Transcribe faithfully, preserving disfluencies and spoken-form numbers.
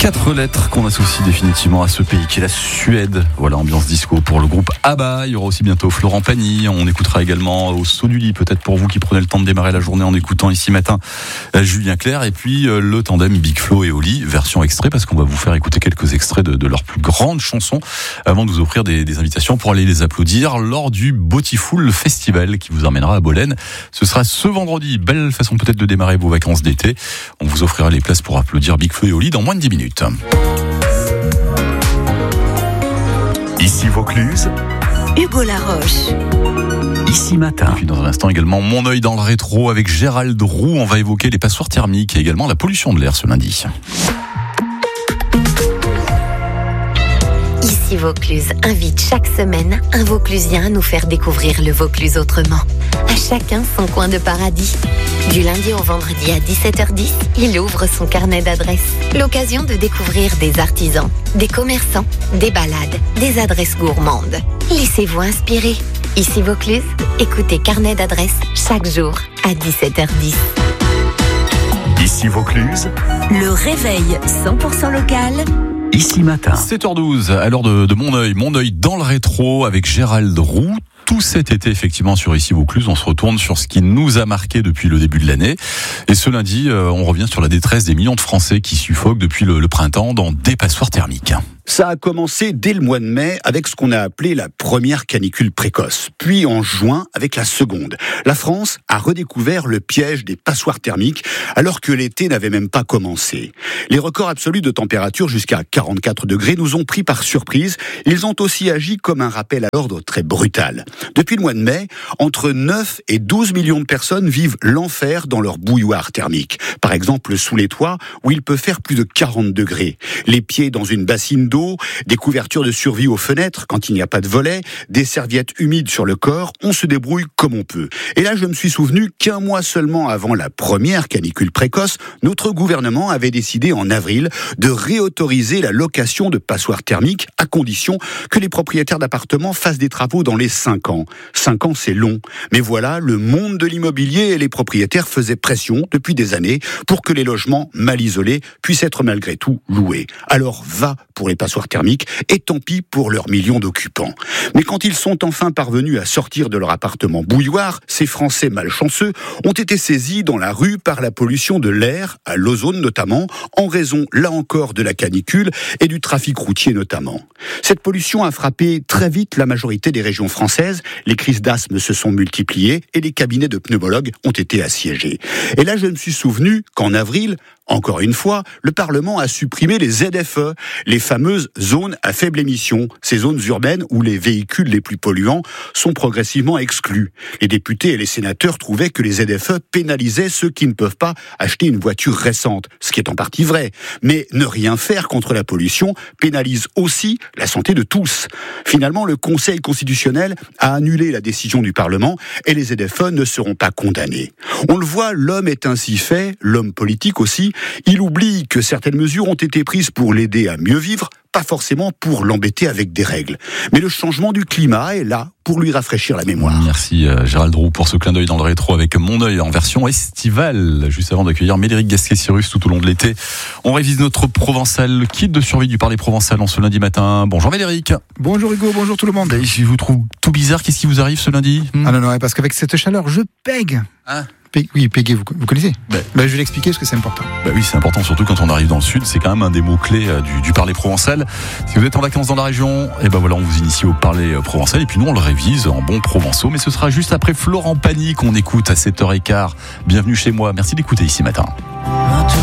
Quatre lettres qu'on associe définitivement à ce pays qui est la Suède. Voilà, ambiance disco pour le groupe ABBA. Il y aura aussi bientôt Florent Pagny. On écoutera également au saut du lit, peut-être pour vous qui prenez le temps de démarrer la journée en écoutant ici matin Julien Clerc. Et puis le tandem Big Flo et Oli, version extrait, parce qu'on va vous faire écouter quelques extraits de, de leurs plus grandes chansons avant de vous offrir des, des invitations pour aller les applaudir lors du Beautiful Festival qui vous emmènera à Bolène. Ce sera ce vendredi. Belle façon peut-être de démarrer vos vacances d'été. On vous offrira les places pour applaudir Big Flo et Oli dans moins de dix minutes. Ici Vaucluse, Hugo Laroche. Ici Matin. Et puis dans un instant également, mon œil dans le rétro avec Gérald Roux. On va évoquer les passoires thermiques et également la pollution de l'air ce lundi. Ici Vaucluse invite chaque semaine un Vauclusien à nous faire découvrir le Vaucluse autrement. À chacun son coin de paradis. Du lundi au vendredi à dix-sept heures dix, il ouvre son carnet d'adresses. L'occasion de découvrir des artisans, des commerçants, des balades, des adresses gourmandes. Laissez-vous inspirer. Ici Vaucluse, écoutez Carnet d'adresses chaque jour à dix-sept heures dix. Ici Vaucluse, Le réveil cent pour cent local. Ici Matin. sept heures douze, à l'heure de, de mon œil, mon œil dans le rétro avec Gérald Roux. Tout cet été, effectivement, sur Ici Vaucluse, on se retourne sur ce qui nous a marqué depuis le début de l'année. Et ce lundi, euh, on revient sur la détresse des millions de Français qui suffoquent depuis le, le printemps dans des passoires thermiques. Ça a commencé dès le mois de mai avec ce qu'on a appelé la première canicule précoce. Puis en juin avec la seconde. La France a redécouvert le piège des passoires thermiques alors que l'été n'avait même pas commencé. Les records absolus de température jusqu'à quarante-quatre degrés nous ont pris par surprise. Ils ont aussi agi comme un rappel à l'ordre très brutal. Depuis le mois de mai, entre neuf et douze millions de personnes vivent l'enfer dans leur bouilloire thermique. Par exemple, sous les toits, où il peut faire plus de quarante degrés. Les pieds dans une bassine d'eau, des couvertures de survie aux fenêtres quand il n'y a pas de volet, des serviettes humides sur le corps, on se débrouille comme on peut. Et là, je me suis souvenu qu'un mois seulement avant la première canicule précoce, notre gouvernement avait décidé en avril de réautoriser la location de passoires thermiques à condition que les propriétaires d'appartements fassent des travaux dans les cinq ans. Cinq ans, c'est long. Mais voilà, le monde de l'immobilier et les propriétaires faisaient pression depuis des années pour que les logements mal isolés puissent être malgré tout loués. Alors va pour les passoires thermiques et tant pis pour leurs millions d'occupants. Mais quand ils sont enfin parvenus à sortir de leur appartement bouilloire, ces Français malchanceux ont été saisis dans la rue par la pollution de l'air, à l'ozone notamment, en raison, là encore, de la canicule et du trafic routier notamment. Cette pollution a frappé très vite la majorité des régions françaises. Les crises d'asthme se sont multipliées et les cabinets de pneumologues ont été assiégés. Et là, je me suis souvenu qu'en avril, encore une fois, le Parlement a supprimé les Z F E, les fameuses zones à faible émission, ces zones urbaines où les véhicules les plus polluants sont progressivement exclus. Les députés et les sénateurs trouvaient que les Z F E pénalisaient ceux qui ne peuvent pas acheter une voiture récente, ce qui est en partie vrai. Mais ne rien faire contre la pollution pénalise aussi la santé de tous. Finalement, le Conseil constitutionnel a annulé la décision du Parlement et les Z F E ne seront pas condamnés. On le voit, l'homme est ainsi fait, l'homme politique aussi. Il oublie que certaines mesures ont été prises pour l'aider à mieux vivre, pas forcément pour l'embêter avec des règles. Mais le changement du climat est là pour lui rafraîchir la mémoire. Merci euh, Gérald Roux pour ce clin d'œil dans le rétro avec mon œil en version estivale. Juste avant d'accueillir Médéric Gasquet-Cyrus tout au long de l'été, on révise notre Provençal, le kit de survie du Parler Provençal en ce lundi matin. Bonjour Médéric. Bonjour Hugo, bonjour tout le monde. Je vous trouve tout bizarre, qu'est-ce qui vous arrive ce lundi? Ah non, non, parce qu'avec cette chaleur, je pègue. Ah. P- oui, péguer, vous, vous connaissez bah. bah, Je vais l'expliquer parce que c'est important. Bah oui, c'est important, surtout quand on arrive dans le sud. C'est quand même un des mots-clés euh, du, du Parler Provençal. Si vous êtes en vacances dans la région, et ben voilà, on vous initie au Parler Provençal. Et puis nous, on le révise en bon provençaux. Mais ce sera juste après Florent Pagny qu'on écoute à sept heures quinze. Bienvenue chez moi. Merci d'écouter Ici Matin.